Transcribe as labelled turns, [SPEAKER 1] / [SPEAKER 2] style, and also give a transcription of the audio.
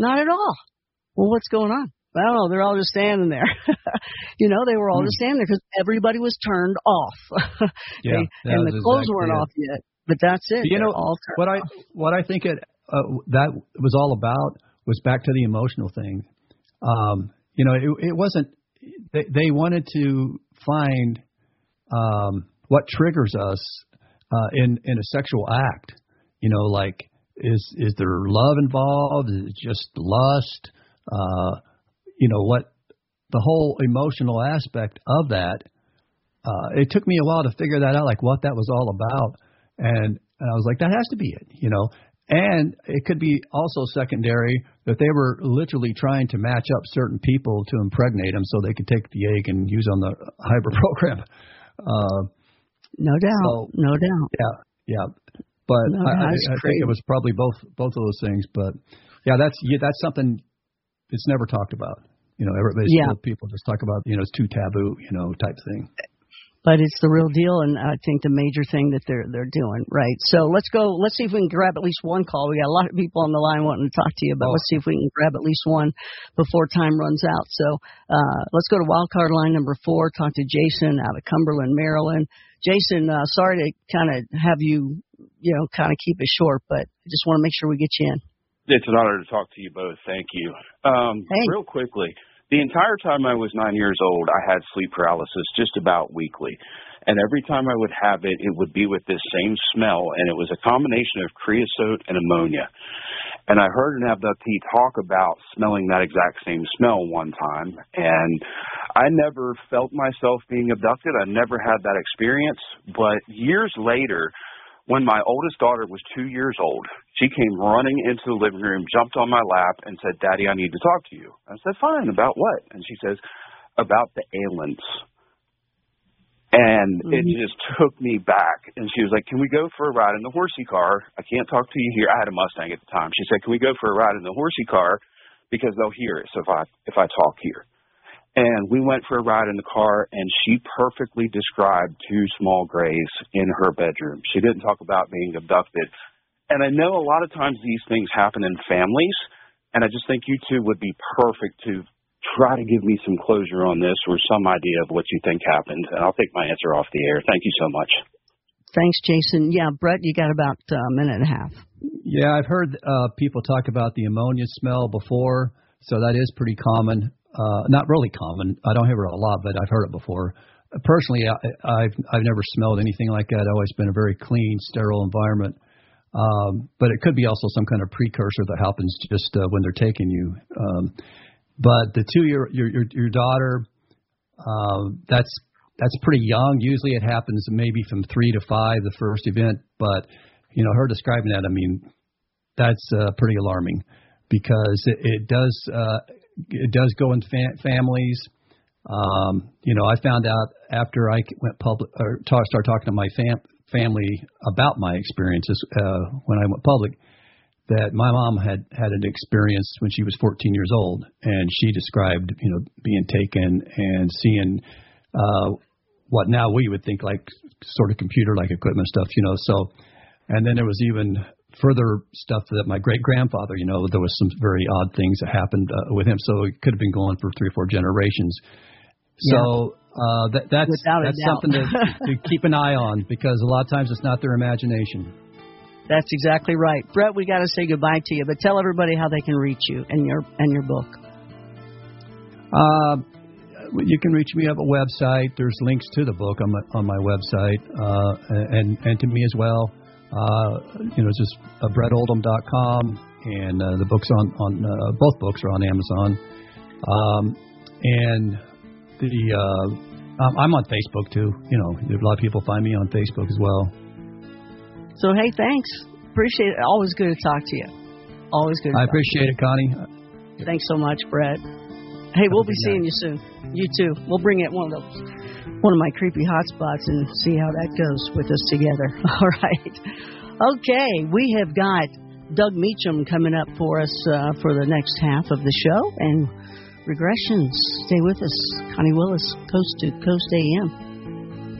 [SPEAKER 1] Not at all. Well, what's going on? I don't know. They're all just standing there. They were all just standing there because everybody was turned off.
[SPEAKER 2] And
[SPEAKER 1] the clothes weren't off yet. But that's it. All
[SPEAKER 2] what I think that was all about was back to the emotional thing. It wasn't. They wanted to find what triggers us in a sexual act. Like is there love involved? Is it just lust? What the whole emotional aspect of that. It took me a while to figure that out, like what that was all about. And I was like, that has to be it, And it could be also secondary that they were literally trying to match up certain people to impregnate them so they could take the egg and use on the hybrid program.
[SPEAKER 1] No doubt.
[SPEAKER 2] Yeah. But I think it was probably both of those things. But that's something it's never talked about. People just talk about it's too taboo, type thing.
[SPEAKER 1] But it's the real deal, and I think the major thing that they're doing, right? So let's go. Let's see if we can grab at least one call. We got a lot of people on the line wanting to talk to you, but let's see if we can grab at least one before time runs out. So let's go to wildcard line number 4. Talk to Jason out of Cumberland, Maryland. Jason, sorry to kind of have you, kind of keep it short, but I just want to make sure we get you in.
[SPEAKER 3] It's an honor to talk to you both. Thank you. Real quickly. The entire time I was 9 years old, I had sleep paralysis just about weekly. And every time I would have it, it would be with this same smell, and it was a combination of creosote and ammonia. And I heard an abductee talk about smelling that exact same smell one time, and I never felt myself being abducted. I never had that experience. But years later, when my oldest daughter was 2 years old, she came running into the living room, jumped on my lap, and said, "Daddy, I need to talk to you." I said, "Fine, about what?" And she says, "About the aliens." And it just took me back. And she was like, "Can we go for a ride in the horsey car? I can't talk to you here." I had a Mustang at the time. She said, "Can we go for a ride in the horsey car? Because they'll hear it if I talk here." And we went for a ride in the car, and she perfectly described 2 small grays in her bedroom. She didn't talk about being abducted. And I know a lot of times these things happen in families, and I just think you two would be perfect to try to give me some closure on this or some idea of what you think happened. And I'll take my answer off the air. Thank you so much.
[SPEAKER 1] Thanks, Jason. Yeah, Brett, you got about a minute and a half.
[SPEAKER 2] Yeah, I've heard people talk about the ammonia smell before, so that is pretty common. Not really common. I don't hear it a lot, but I've heard it before. Personally, I've never smelled anything like that. I've always been a very clean, sterile environment. But it could be also some kind of precursor that happens just when they're taking you. But the 2-year your daughter, that's pretty young. Usually it happens maybe from 3 to 5, the first event. But her describing that, I mean, that's pretty alarming because it does go in families. I found out after I went public or started talking to my family about my experiences when I went public, that my mom had an experience when she was 14 years old, and she described, being taken and seeing what now we would think like sort of computer-like equipment stuff, So, and then there was even further stuff that my great-grandfather, there was some very odd things that happened with him, so it could have been going for 3 or 4 generations. So that's something to keep an eye on, because a lot of times it's not their imagination.
[SPEAKER 1] That's exactly right. Brett, we got to say goodbye to you, but tell everybody how they can reach you and your book.
[SPEAKER 2] You can reach me at a website. There's links to the book on my website, and to me as well. Just BrettOldham.com, and the books on both books are on Amazon. And I'm on Facebook too. A lot of people find me on Facebook as well.
[SPEAKER 1] So hey, thanks. Appreciate it. Always good to talk to you. Always good.
[SPEAKER 2] I appreciate it, Connie.
[SPEAKER 1] Thanks so much, Brett. Hey, we'll be seeing you soon. You too. We'll bring it one of my creepy hotspots and see how that goes with us together. All right. Okay, we have got Doug Meacham coming up for us for the next half of the show, and Regressions. Stay with us. Connie Willis, Coast to Coast AM.